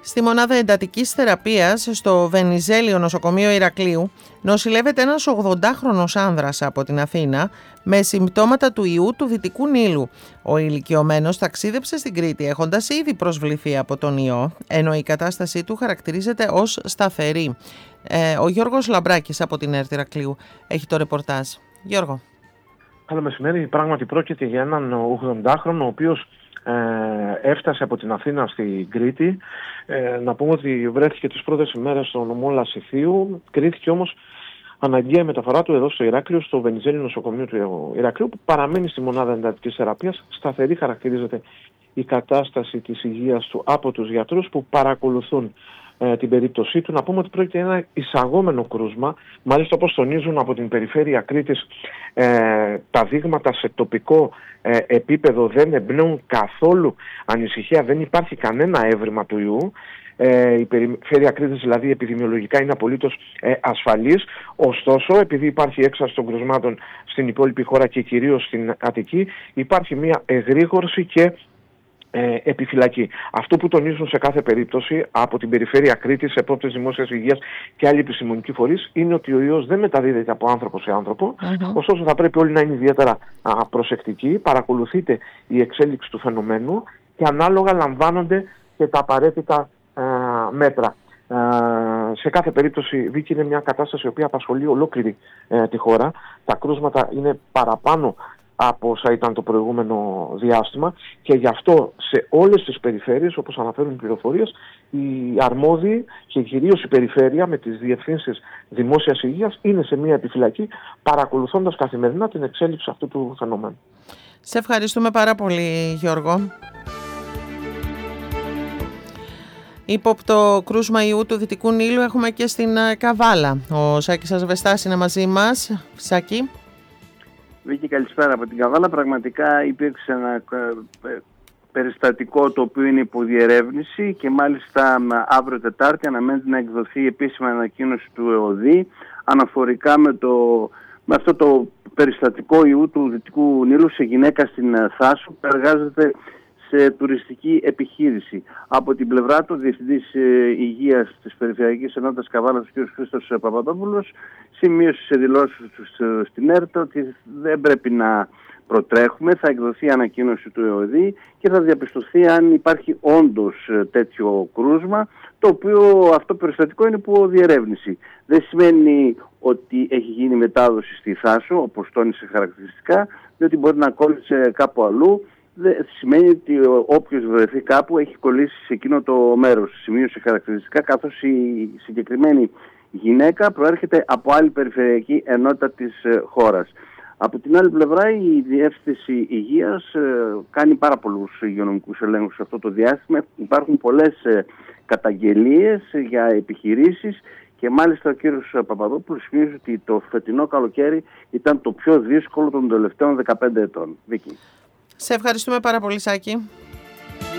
Στη μονάδα εντατικής θεραπείας στο Βενιζέλιο νοσοκομείο Ηρακλείου νοσηλεύεται ένας 80χρονος άνδρας από την Αθήνα με συμπτώματα του ιού του Δυτικού Νείλου. Ο ηλικιωμένος ταξίδεψε στην Κρήτη έχοντας ήδη προσβληθεί από τον ιό, ενώ η κατάστασή του χαρακτηρίζεται ως σταθερή. Ο Γιώργος Λαμπράκης από την ΕΡΤ Ηρακλείου έχει το ρεπορτάζ. Γιώργο. Καλό μεσημέρι. Πράγματι πρόκειται για έναν 80χρονο ο οποίος έφτασε από την Αθήνα στην Κρήτη. Να πούμε ότι βρέθηκε τις πρώτες ημέρες στο νομό Λασιθίου. Κρίθηκε όμως αναγκαία μεταφορά του εδώ στο Ηράκλειο, στο Βενιζέλιο νοσοκομείο του Ηρακλείου, που παραμένει στη μονάδα εντατικής θεραπείας. Σταθερή χαρακτηρίζεται η κατάσταση της υγείας του από τους γιατρούς που παρακολουθούν την περίπτωσή του. Να πούμε ότι πρόκειται για ένα εισαγόμενο κρούσμα. Μάλιστα, όπως τονίζουν από την περιφέρεια Κρήτης, τα δείγματα σε τοπικό επίπεδο δεν εμπνέουν καθόλου ανησυχία. Δεν υπάρχει κανένα έβριμα του ιού. Η περιφέρεια Κρήτης δηλαδή επιδημιολογικά είναι απολύτως ασφαλής. Ωστόσο, επειδή υπάρχει έξαρση των κρουσμάτων στην υπόλοιπη χώρα και κυρίως στην Αττική, υπάρχει μια εγρήγορση και επιφυλακή. Αυτό που τονίζουν σε κάθε περίπτωση από την περιφέρεια Κρήτης, επόπτες δημόσιας υγείας και άλλοι επιστημονικοί φορείς, είναι ότι ο ιός δεν μεταδίδεται από άνθρωπο σε άνθρωπο. Ωστόσο, θα πρέπει όλοι να είναι ιδιαίτερα προσεκτικοί. Παρακολουθείτε η εξέλιξη του φαινομένου και ανάλογα λαμβάνονται και τα απαραίτητα μέτρα. Σε κάθε περίπτωση, Βίκη, είναι μια κατάσταση η οποία απασχολεί ολόκληρη τη χώρα. Τα κρούσματα είναι παραπάνω από όσα ήταν το προηγούμενο διάστημα και γι' αυτό σε όλες τις περιφέρειες, όπως αναφέρουν οι πληροφορίες, οι αρμόδιοι και κυρίως η περιφέρεια με τις διευθύνσεις δημόσιας υγείας είναι σε μια επιφυλακή, παρακολουθώντας καθημερινά την εξέλιξη αυτού του φαινομένου. Σε ευχαριστούμε πάρα πολύ, Γιώργο. Ύποπτο κρούσμα ιού του Δυτικού Νείλου έχουμε και στην Καβάλα. Ο Σάκης Ασβεστάς είναι μαζί μας. Σάκη. Βίκη, καλησπέρα από την Καβάλα. Πραγματικά υπήρξε ένα περιστατικό το οποίο είναι υποδιερεύνηση και μάλιστα αύριο Τετάρτη αναμένεται να εκδοθεί η επίσημη ανακοίνωση του ΕΟΔΗ αναφορικά με αυτό το περιστατικό ιού του Δυτικού Νείλου σε γυναίκα στην Θάσο που εργάζεται σε τουριστική επιχείρηση. Από την πλευρά του, Διευθυντής Υγείας της Περιφερειακής Ενότητας Καβάλας, ο κ. Χρήστος Παπαδόπουλος, σημείωσε σε δηλώσεις του στην ΕΡΤ ότι δεν πρέπει να προτρέχουμε, θα εκδοθεί η ανακοίνωση του ΕΟΔΗ και θα διαπιστωθεί αν υπάρχει όντως τέτοιο κρούσμα, το οποίο αυτό περιστατικό είναι υποδιερεύνηση. Δεν σημαίνει ότι έχει γίνει μετάδοση στη Θάσο, όπως τόνισε χαρακτηριστικά, διότι μπορεί να κόλλησε κάπου αλλού. Δεν σημαίνει ότι όποιος βρεθεί κάπου έχει κολλήσει σε εκείνο το μέρος. Σημείωσε χαρακτηριστικά, καθώς η συγκεκριμένη γυναίκα προέρχεται από άλλη περιφερειακή ενότητα της χώρας. Από την άλλη πλευρά, η Διεύθυνση Υγείας κάνει πάρα πολλούς υγειονομικούς ελέγχους σε αυτό το διάστημα. Υπάρχουν πολλές καταγγελίες για επιχειρήσεις και μάλιστα ο κύριος Παπαδόπουλος σημείωσε ότι το φετινό καλοκαίρι ήταν το πιο δύσκολο των τελευταίων 15 ετών. Βίκη. Σε ευχαριστούμε πάρα πολύ, Σάκη.